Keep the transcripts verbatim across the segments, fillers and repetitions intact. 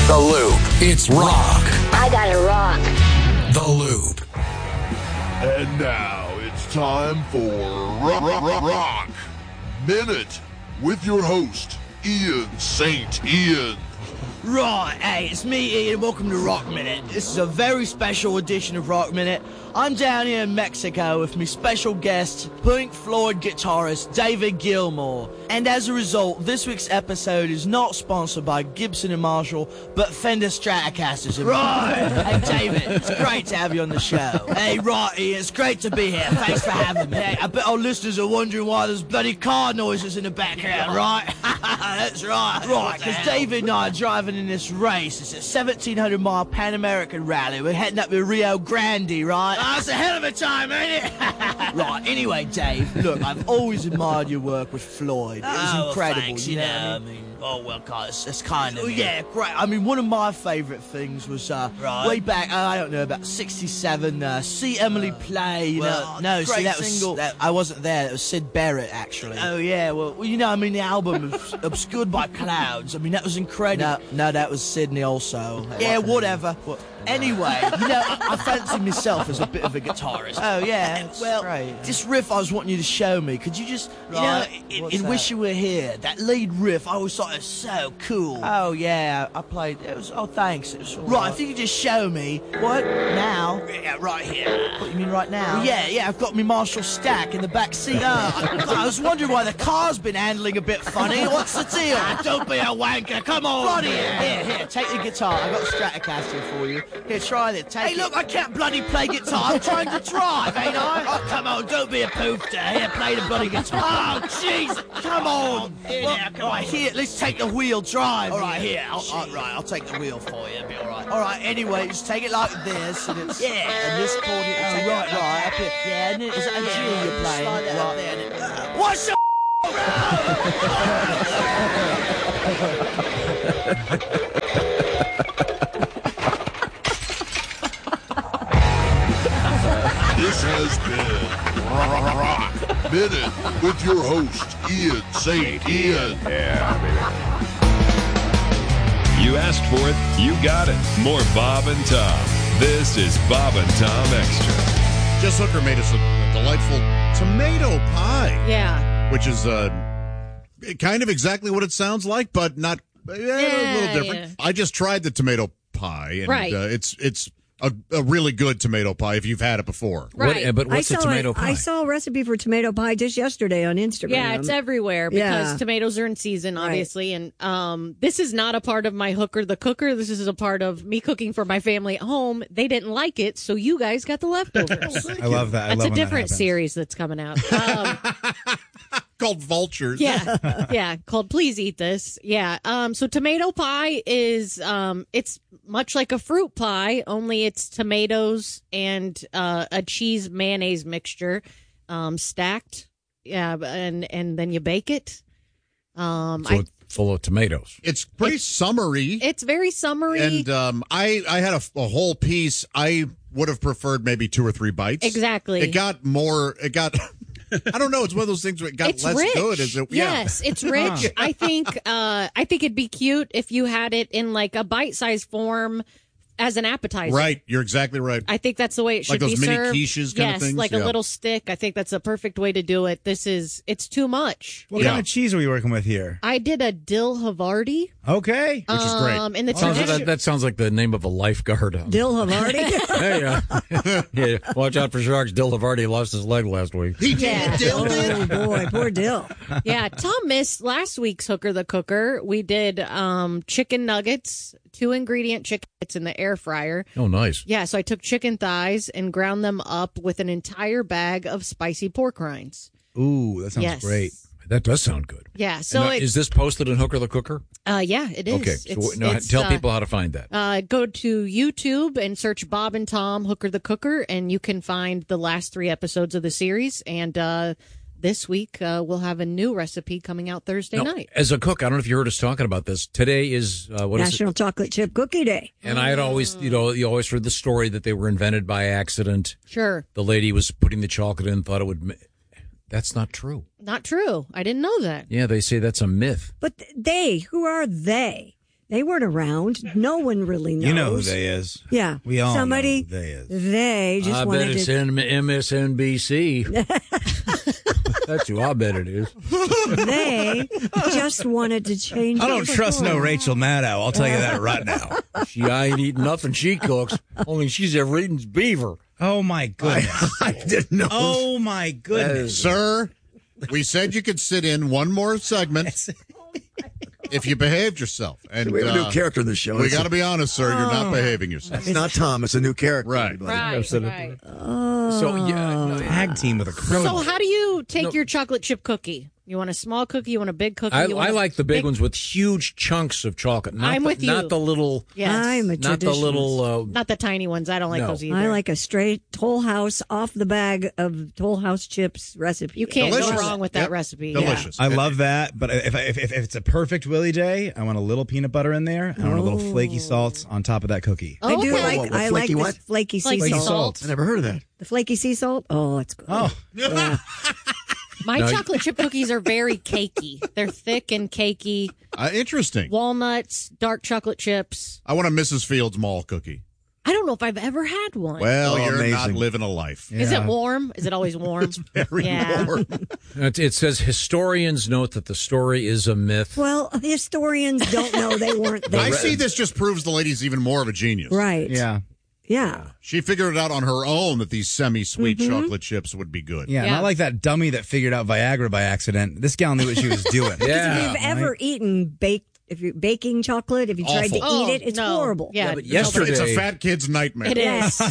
The Loop. It's rock. I gotta rock. The Loop. And now it's time for Rock, rock, rock, rock Minute with your host, Ian Saint Ian. Right, hey, it's me, Ian. Welcome to Rock Minute. This is a very special edition of Rock Minute. I'm down here in Mexico with my special guest, Pink Floyd guitarist David Gilmour. And as a result, this week's episode is not sponsored by Gibson and Marshall, but Fender Stratocasters. Right! Hey, David, it's great to have you on the show. Hey, right, Ian, it's great to be here. Thanks for having me. Hey, I bet our listeners are wondering why there's bloody car noises in the background, right? That's right. Right, because David and I are driving in this race. It's a seventeen hundred mile Pan American rally. We're heading up to Rio Grande, right? Oh, it's a hell of a time, ain't it? Right, anyway, Dave, look, I've always admired your work with Floyd. It was oh, incredible, thanks, you know, you know what I I mean? mean, oh, well, God, it's, it's kind of Oh, yeah, great. I mean, one of my favourite things was uh, Right. way back, uh, I don't know, about sixty-seven, uh, See Emily Play, you well, know. no, see, great that was- single. that- I wasn't there, it was Sid Barrett, actually. Oh, yeah, well, well, you know, I mean, the album was Obscured by Clouds. I mean, that was incredible. No, no, that was Sydney also. Yeah, whatever. Anyway, you know, I, I fancy myself as a bit of a guitarist. Oh, yeah, Uh, well, great. this riff I was wanting you to show me, could you just, you Right. know, in, What's in that? Wish You Were Here, that lead riff, I always thought it was so cool. Oh, yeah, I played, it was, oh, thanks, it was all Right, if you could just show me. What? Now? Yeah, right here. What, you mean right now? Well, yeah, yeah, I've got my Marshall stack in the back seat. Oh, God, I was wondering why the car's been handling a bit funny. What's the deal? Don't be a wanker, come on. Bloody hell. Here, here, take the guitar. I got a Stratocaster for you. Here, try it. Take hey, look, I can't bloody play guitar. I'm trying to drive, ain't I? Oh, come on, don't be a poofter. Here, play the bloody guitar. Oh, jeez, come on. Here, well, now, come right, on. Here, let's take the wheel, drive. All right, here. I'll, I'll, right, I'll take the wheel for you. It'll be all right. All right, anyway, just take it like this, and it's... Yeah. And this chord, you Oh, take right, it, right, up here. Yeah, and it, Is that a yeah, G right, you're playing? slide that Right. up there and it, What's the This has been Rock, rock Minute with your host, Ian Saint Ian. You asked for it, you got it. More Bob and Tom. This is Bob and Tom Extra. Jess Hooker made us a, a delightful tomato pie. Yeah. Which is uh, kind of exactly what it sounds like, but not eh, a little different. yeah. I just tried the tomato pie, and Right. uh, it's it's a, a really good tomato pie if you've had it before. Right. What, but what's I a saw tomato it, pie? I saw a recipe for tomato pie just yesterday on Instagram. Yeah, it's everywhere because Yeah. tomatoes are in season, Right. obviously. And um, this is not a part of my Hooker the Cooker. This is a part of me cooking for my family at home. They didn't like it, so you guys got the leftovers. I love that. I That's love a when different that happens. series that's coming out. Um, Called Vultures. yeah, yeah, called Please Eat This. Yeah. Um, so tomato pie is um, it's much like a fruit pie, only it's tomatoes and uh, a cheese mayonnaise mixture um, stacked. Yeah, and and then you bake it. Um, So I, it's full of tomatoes. It's pretty summery. it's very summery. And um, I, I had a, a whole piece. I would have preferred maybe two or three bites. Exactly. It got more, it got, I don't know. It's one of those things where it got it's less rich. good. Is it? Yes, it's rich. I think uh, I think it'd be cute if you had it in like a bite-sized form as an appetizer. Right. You're exactly right. I think that's the way it should Like those be mini served. quiches kind of yes, things? like a Yeah. little stick. I think that's a perfect way to do it. This is it's too much. What kind of cheese are we working with here? I did a dill Havarti. Okay. Which is great. Um, in the Sounds like tradition- that, that sounds like the name of a lifeguard. Um, Dill Havarti. Hey, uh, yeah, watch out for sharks. Dill Havarti lost his leg last week. He did. Yeah. Dill did. Oh boy, poor Dill. yeah, Tom missed last week's Hooker the Cooker. We did um, chicken nuggets, two ingredient chicken nuggets in the air fryer. Oh, nice. Yeah, so I took chicken thighs and ground them up with an entire bag of spicy pork rinds. Ooh, that sounds Yes. great. That does sound good. Yeah, so And, uh, it, is this posted in Hooker the Cooker? uh, yeah, it is. Okay, so It's- now it's, tell uh, people how to find that. Uh, go to YouTube and search Bob and Tom Hooker the Cooker, and you can find the last three episodes of the series. And uh, this week uh, we'll have a new recipe coming out Thursday Now, night. as a cook, I don't know if you heard us talking about this. Today is uh, what is it? National Chocolate Chip Cookie Day. And I had always, you know, you always heard the story that they were invented by accident. Sure, The lady was putting the chocolate in, thought it would. Ma- That's not true. not true. I didn't know that. Yeah, they say that's a myth. But they, who are they? They weren't around. No one really knows. You know who they is. Yeah. We all Somebody, know who they is. They just I wanted bet it's to. in M S N B C. That's who I bet it is. They just wanted to change. I don't the trust no form. Rachel Maddow. I'll tell you that right now. She ain't eating nothing she cooks. Only she's ever eaten is beaver. Oh, my goodness. I didn't know. Oh, my goodness. Sir, we said you could sit in one more segment if you behaved yourself. And We have a new uh, character in the show. We It's- got to be honest, sir. You're not behaving yourself. It's not Tom. It's a new character. Right. everybody. Right, Absolutely. right. So, yeah. no, Tag team with a criminal. So how do you take No. your chocolate chip cookie? You want a small cookie? You want a big cookie? I, You want I a like the big, ones with huge chunks of chocolate. Not I'm the, with you. Not the little. Yes. I'm a Not the traditionalist. little. Uh, Not the tiny ones. I don't like No. those either. I like a straight Toll House off the bag of Toll House chips recipe. You can't Delicious. go wrong with that Yep. recipe. Delicious. I love that, but if, if, if, if it's a perfect Willie Day, I want a little peanut butter in there, and I want a little flaky salt on top of that cookie. I do Okay. like. What, what, I like flaky the what? flaky sea Flaky salt. salt. I never heard of that. The flaky sea salt. Oh, it's good. Oh, Yeah. My No, you- chocolate chip cookies are very cakey. They're thick and cakey. Uh, interesting. Walnuts, dark chocolate chips. I want a Missus Fields Mall cookie. I don't know if I've ever had one. Well, Oh, you're not amazing. living a life. Is yeah. it warm? Is it always warm? Very Yeah. warm. it, it says historians note that the story is a myth. Well, historians don't know they weren't there. I see this just proves the lady's even more of a genius. Right. yeah. Yeah. She figured it out on her own that these semi-sweet Mm-hmm. chocolate chips would be good. Yeah, Yeah. not like that dummy that figured out Viagra by accident. This gal knew what she was doing. Yeah. If you've ever etten baked, if you're baking chocolate, if you tried to Awful. eat it, it's Oh, no. horrible. Yeah, Yeah, but no, yesterday- It's a fat kid's nightmare. It is.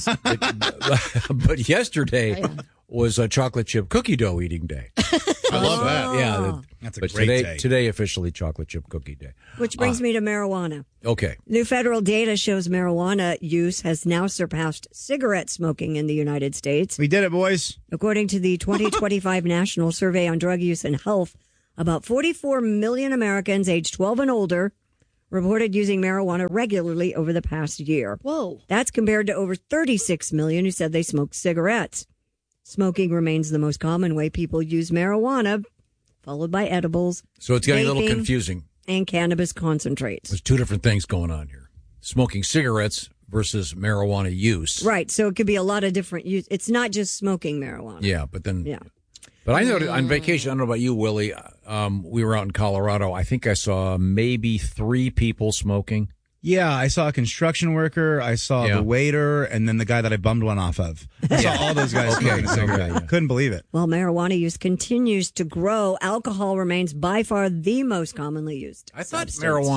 But yesterday was a chocolate chip cookie dough eating day. I love that. Yeah, the- That's a but great today, day. today officially chocolate chip cookie day. Which brings me to marijuana. Okay. New federal data shows marijuana use has now surpassed cigarette smoking in the United States. We did it, boys. According to the twenty twenty-five National Survey on Drug Use and Health, about forty-four million Americans aged twelve and older reported using marijuana regularly over the past year. Whoa. That's compared to over thirty-six million who said they smoked cigarettes. Smoking remains the most common way people use marijuana, followed by edibles So it's getting a little Baking. confusing. and cannabis concentrates. There's two different things going on here. Smoking cigarettes versus marijuana use. Right, so it could be a lot of different use. It's not just smoking marijuana. Yeah, but then Yeah. But I know on vacation, I don't know about you, Willie. Um, we were out in Colorado. I think I saw maybe three people smoking. Yeah, I saw a construction worker, I saw Yeah. the waiter, and then the guy that I bummed one off of. I saw all those guys smoking a cigarette. okay, yeah. Couldn't believe it. While marijuana use continues to grow, alcohol remains by far the most commonly used. I thought substance. marijuana